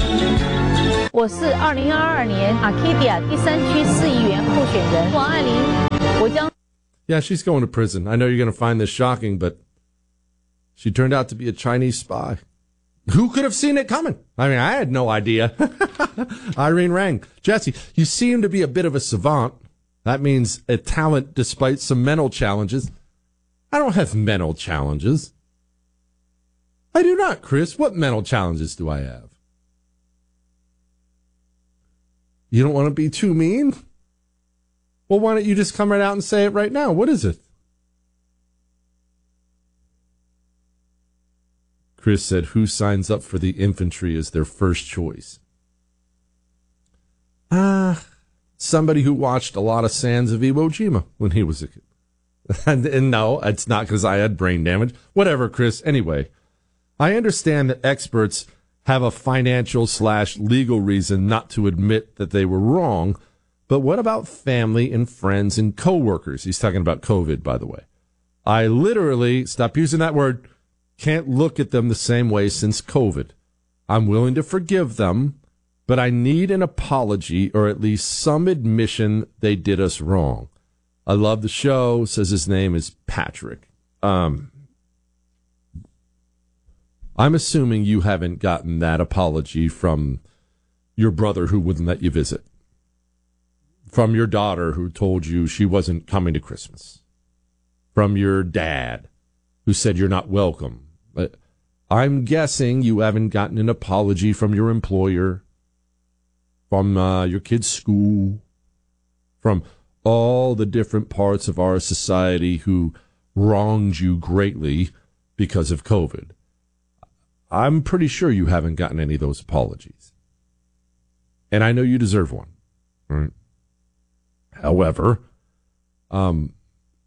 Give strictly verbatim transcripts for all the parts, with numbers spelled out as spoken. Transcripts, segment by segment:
我是二零二二年 Arcadia 第三区市议员候选人王爱玲，我将。 Yeah, she's going to prison. I know you're going to find this shocking, but she turned out to be a Chinese spy. Who could have seen it coming? I mean, I had no idea. Irene Rang. Jesse, you seem to be a bit of a savant. That means a talent despite some mental challenges. I don't have mental challenges. I do not, Chris. What mental challenges do I have? You don't want to be too mean? Well, why don't you just come right out and say it right now? What is it? Chris said, who signs up for the infantry as their first choice? Ah, uh, somebody who watched a lot of Sands of Iwo Jima when he was a kid. and, and no, it's not because I had brain damage. Whatever, Chris. Anyway, I understand that experts have a financial slash legal reason not to admit that they were wrong. But what about family and friends and coworkers? He's talking about COVID, by the way. I literally, stop using that word, can't look at them the same way since COVID. I'm willing to forgive them, but I need an apology or at least some admission they did us wrong. I love the show, says his name is Patrick. Um, I'm assuming you haven't gotten that apology from your brother who wouldn't let you visit. From your daughter who told you she wasn't coming to Christmas. From your dad who said you're not welcome. But I'm guessing you haven't gotten an apology from your employer, from uh, your kid's school, from all the different parts of our society who wronged you greatly because of COVID. I'm pretty sure you haven't gotten any of those apologies. And I know you deserve one. Right? However, um,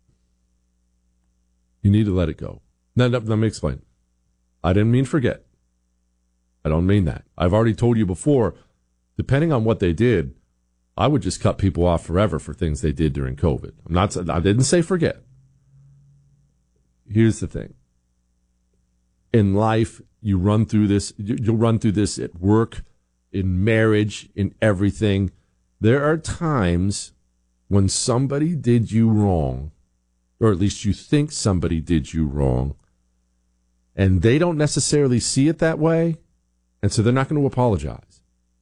you need to let it go. No, no, let me explain. I didn't mean forget. I don't mean that. I've already told you before, depending on what they did, I would just cut people off forever for things they did during COVID. I'm not. I didn't say forget. Here's the thing. In life, you run through this. You'll run through this at work, in marriage, in everything. There are times when somebody did you wrong, or at least you think somebody did you wrong, and they don't necessarily see it that way, and so they're not going to apologize.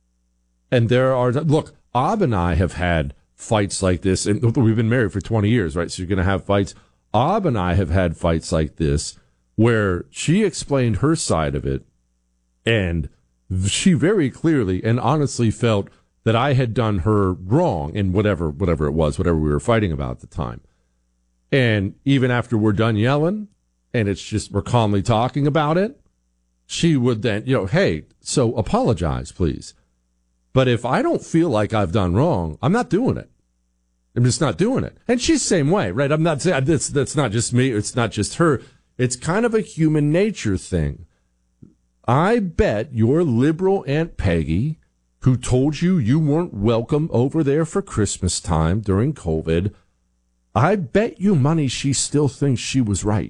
And there are, look, Ab and I have had fights like this, and we've been married for twenty years, right? So you're going to have fights. Ab and I have had fights like this where she explained her side of it, and she very clearly and honestly felt that I had done her wrong in whatever whatever it was, whatever we were fighting about at the time. And even after we're done yelling, and it's just we're calmly talking about it, she would then, you know, hey, so apologize, please. But if I don't feel like I've done wrong, I'm not doing it. I'm just not doing it. And she's the same way, right? I'm not saying that's that's not just me. It's not just her. It's kind of a human nature thing. I bet your liberal Aunt Peggy, who told you you weren't welcome over there for Christmas time during COVID, I bet you money she still thinks she was right.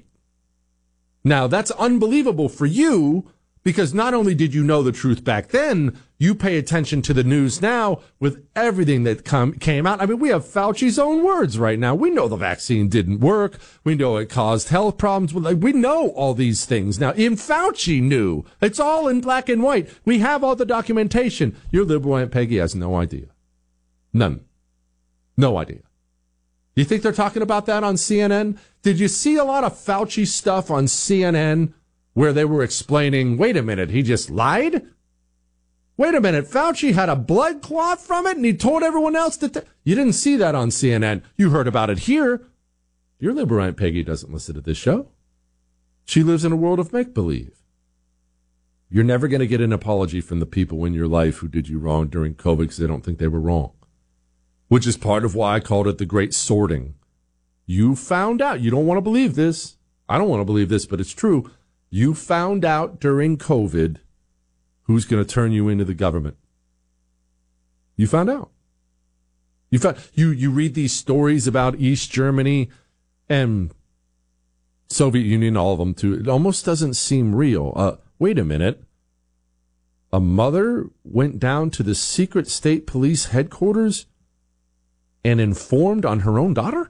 Now, that's unbelievable for you, because not only did you know the truth back then, you pay attention to the news now with everything that come, came out. I mean, we have Fauci's own words right now. We know the vaccine didn't work. We know it caused health problems. We know all these things now. Even Fauci knew. It's all in black and white. We have all the documentation. Your liberal Aunt Peggy has no idea. None. No idea. You think they're talking about that on C N N? Did you see a lot of Fauci stuff on C N N where they were explaining, wait a minute, he just lied? Wait a minute, Fauci had a blood clot from it and he told everyone else that... Th- you didn't see that on C N N. You heard about it here. Your liberal Aunt Peggy doesn't listen to this show. She lives in a world of make-believe. You're never going to get an apology from the people in your life who did you wrong during COVID because they don't think they were wrong. Which is part of why I called it the great sorting. You found out. You don't want to believe this. I don't want to believe this, but it's true. You found out during COVID who's going to turn you into the government. You found out. You found you you read these stories about East Germany and Soviet Union, all of them too. It almost doesn't seem real. Uh, wait a minute. a mother went down to the secret state police headquarters and informed on her own daughter?